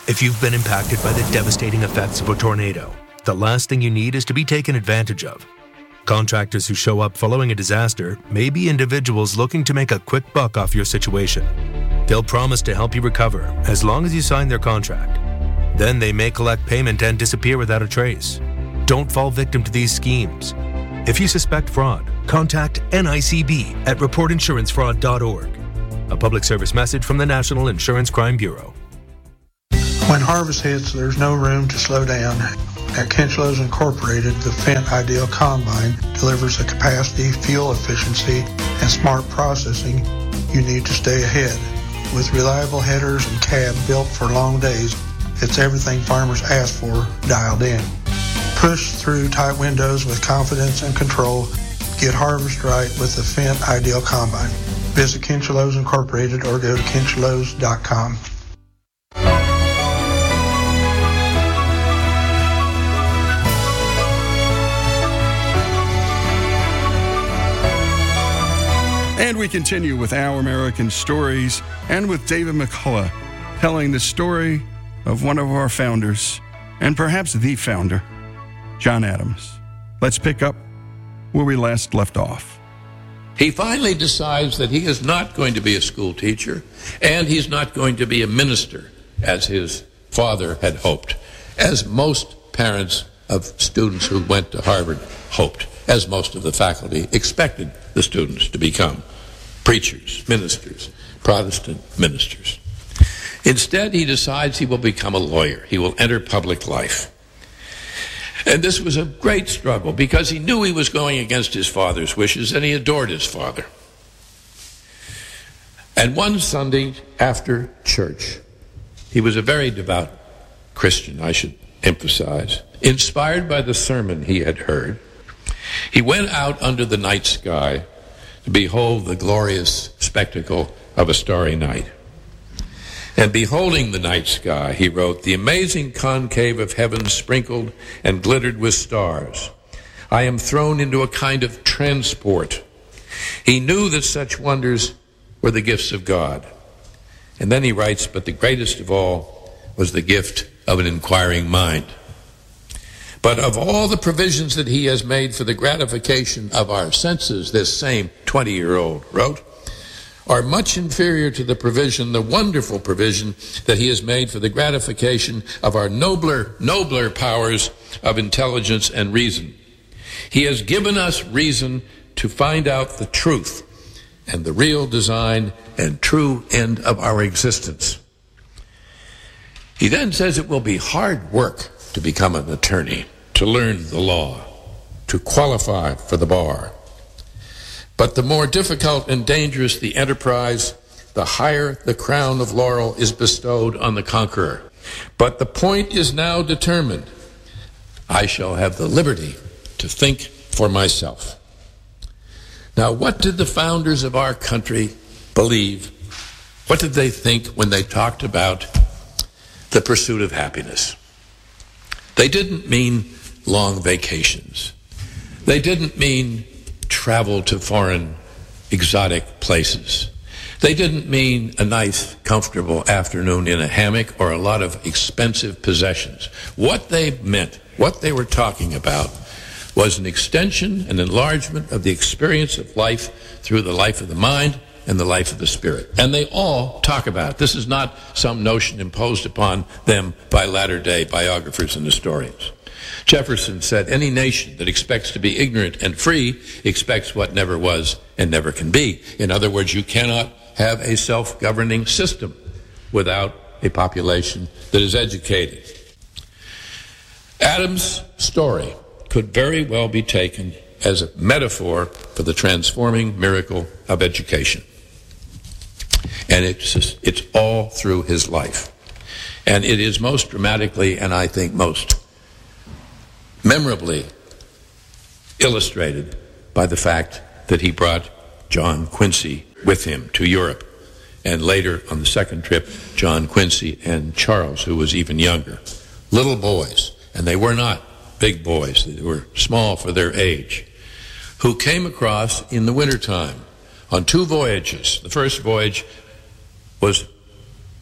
If you've been impacted by the devastating effects of a tornado, the last thing you need is to be taken advantage of. Contractors who show up following a disaster may be individuals looking to make a quick buck off your situation. They'll promise to help you recover as long as you sign their contract. Then they may collect payment and disappear without a trace. Don't fall victim to these schemes. If you suspect fraud, contact NICB at reportinsurancefraud.org. A public service message from the National Insurance Crime Bureau. When harvest hits, there's no room to slow down. At Kinchlows Incorporated, the Fendt Ideal Combine delivers the capacity, fuel efficiency, and smart processing you need to stay ahead. With reliable headers and cab built for long days, it's everything farmers ask for dialed in. Push through tight windows with confidence and control. Get harvest right with the Fendt Ideal Combine. Visit Kinchlows Incorporated or go to kinchlows.com. And we continue with Our American Stories and with David McCullough telling the story of one of our founders, and perhaps the founder, John Adams. Let's pick up where we last left off. He finally decides that he is not going to be a school teacher, and he's not going to be a minister, as his father had hoped, as most parents of students who went to Harvard hoped, as most of the faculty expected the students to become preachers, ministers, Protestant ministers. Instead, he decides he will become a lawyer. He will enter public life. And this was a great struggle because he knew he was going against his father's wishes, and he adored his father. And one Sunday after church, he was a very devout Christian, I should emphasize, inspired by the sermon he had heard. He went out under the night sky to behold the glorious spectacle of a starry night. And beholding the night sky, he wrote, "The amazing concave of heaven sprinkled and glittered with stars. I am thrown into a kind of transport." He knew that such wonders were the gifts of God. And then he writes, "But the greatest of all was the gift of an inquiring mind." But of all the provisions that he has made for the gratification of our senses, this same 20-year-old wrote, are much inferior to the provision, the wonderful provision that he has made for the gratification of our nobler powers of intelligence and reason. He has given us reason to find out the truth and the real design and true end of our existence. He then says it will be hard work to become an attorney, to learn the law, to qualify for the bar. But the more difficult and dangerous the enterprise, the higher the crown of laurel is bestowed on the conqueror. But the point is now determined. I shall have the liberty to think for myself. Now, what did the founders of our country believe? What did they think when they talked about the pursuit of happiness? They didn't mean long vacations. They didn't mean travel to foreign, exotic places. They didn't mean a nice, comfortable afternoon in a hammock or a lot of expensive possessions. What they meant, what they were talking about, was an extension, an enlargement of the experience of life through the life of the mind and the life of the spirit. And they all talk about it. This is not some notion imposed upon them by latter-day biographers and historians. Jefferson said, "Any nation that expects to be ignorant and free expects what never was and never can be." In other words, you cannot have a self-governing system without a population that is educated. Adams' story could very well be taken as a metaphor for the transforming miracle of education. And it's all through his life. And it is most dramatically, and I think most memorably, illustrated by the fact that he brought John Quincy with him to Europe. And later, on the second trip, John Quincy and Charles, who was even younger. Little boys, and they were not big boys, they were small for their age, who came across in the wintertime on 2 voyages. The first voyage was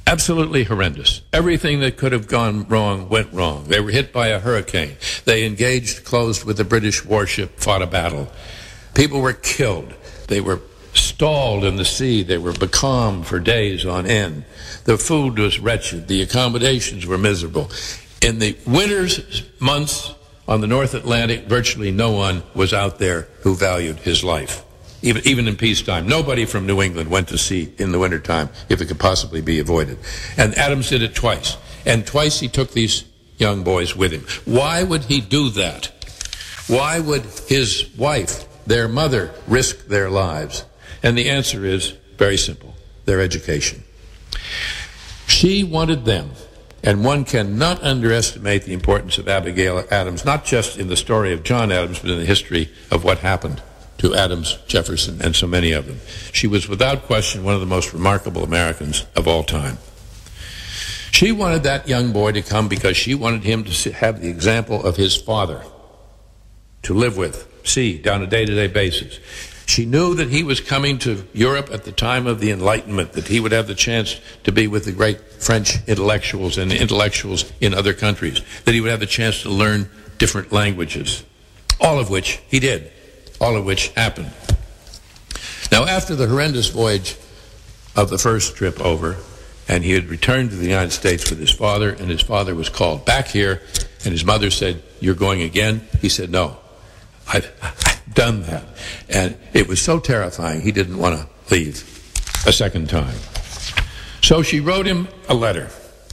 Absolutely horrendous. Everything that could have gone wrong went wrong. They were hit by a hurricane. They engaged close with a British warship, fought a battle. People were killed. They were stalled in the sea. They were becalmed for days on end. The food was wretched. The accommodations were miserable. In the winter months on the North Atlantic, virtually no one was out there who valued his life. Even in peacetime. Nobody from New England went to sea in the wintertime if it could possibly be avoided. And Adams did it twice. And twice he took these young boys with him. Why would he do that? Why would his wife, their mother, risk their lives? And the answer is very simple: their education. She wanted them, and one cannot underestimate the importance of Abigail Adams, not just in the story of John Adams, but in the history of what happened to Adams, Jefferson, and so many of them. She was without question one of the most remarkable Americans of all time. She wanted that young boy to come because she wanted him to have the example of his father to live with, see, on a day-to-day basis. She knew that he was coming to Europe at the time of the Enlightenment, that he would have the chance to be with the great French intellectuals and intellectuals in other countries, that he would have the chance to learn different languages, all of which he did, all of which happened. Now, after the horrendous voyage of the first trip over, and he had returned to the United States with his father, and his father was called back here, and his mother said, "You're going again?" He said, "No, I've done that." And it was so terrifying, he didn't want to leave a second time. So she wrote him a letter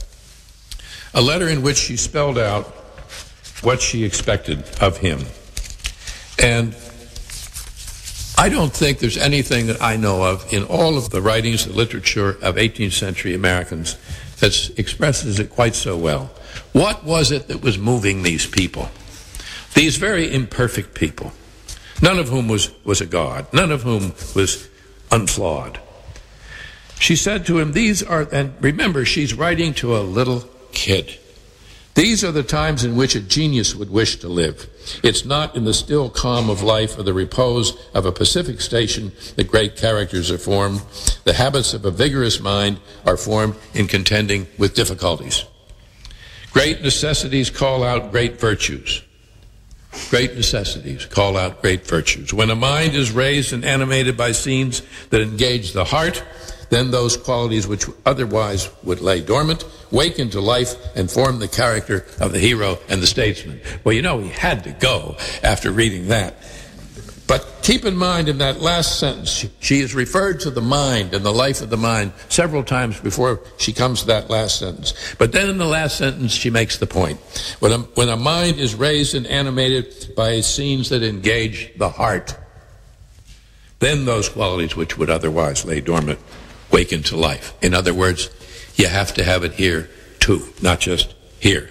in which she spelled out what she expected of him. And I don't think there's anything that I know of in all of the writings, the literature of 18th century Americans that expresses it quite so well. What was it that was moving these people? These very imperfect people, none of whom was a god, none of whom was unflawed. She said to him, and remember, she's writing to a little kid. "These are the times in which a genius would wish to live. It's not in the still calm of life or the repose of a Pacific station that great characters are formed. The habits of a vigorous mind are formed in contending with difficulties. Great necessities call out great virtues. Great necessities call out great virtues. When a mind is raised and animated by scenes that engage the heart, then those qualities which otherwise would lay dormant wake into life and form the character of the hero and the statesman." Well, he had to go after reading that. But keep in mind, in that last sentence, she is referred to the mind and the life of the mind several times before she comes to that last sentence. But then in the last sentence, she makes the point. When a mind is raised and animated by scenes that engage the heart, then those qualities which would otherwise lay dormant wake into life. In other words, you have to have it here too, not just here.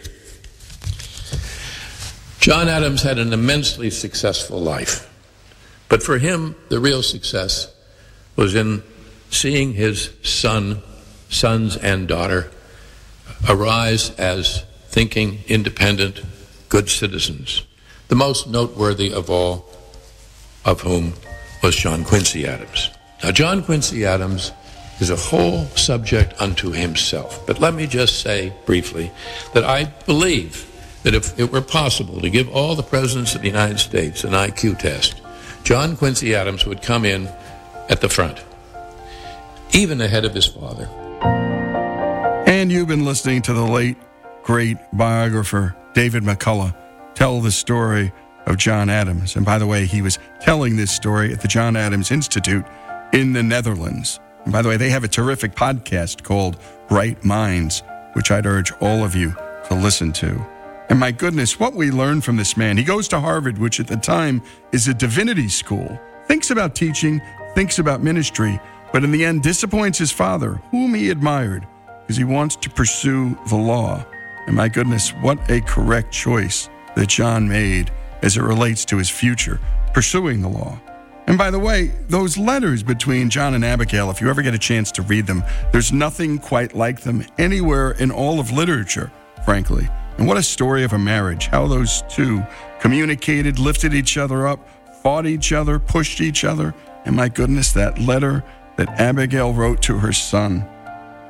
John Adams had an immensely successful life. But for him, the real success was in seeing his sons and daughter arise as thinking, independent, good citizens, the most noteworthy of all of whom was John Quincy Adams. Now, John Quincy Adams is a whole subject unto himself. But let me just say briefly that I believe that if it were possible to give all the presidents of the United States an IQ test, John Quincy Adams would come in at the front, even ahead of his father. And you've been listening to the late, great biographer David McCullough tell the story of John Adams. And by the way, he was telling this story at the John Adams Institute in the Netherlands. And by the way, they have a terrific podcast called Bright Minds, which I'd urge all of you to listen to. And my goodness, what we learned from this man. He goes to Harvard, which at the time is a divinity school, thinks about teaching, thinks about ministry, but in the end disappoints his father, whom he admired, because he wants to pursue the law. And my goodness, what a correct choice that John made as it relates to his future, pursuing the law. And by the way, those letters between John and Abigail, if you ever get a chance to read them, there's nothing quite like them anywhere in all of literature, frankly. And what a story of a marriage, how those two communicated, lifted each other up, fought each other, pushed each other. And my goodness, that letter that Abigail wrote to her son,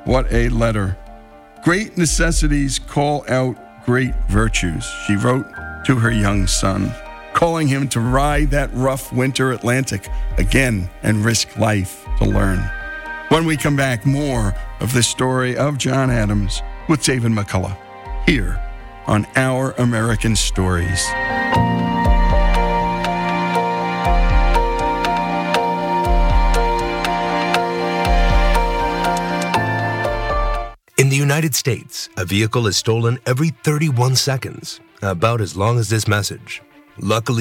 What a letter. Great necessities call out great virtues, she wrote to her young son, calling him to ride that rough winter Atlantic again and risk life to learn. When we come back, more of the story of John Adams with David McCullough here on Our American Stories. In the United States, a vehicle is stolen every 31 seconds, about as long as this message. Luckily,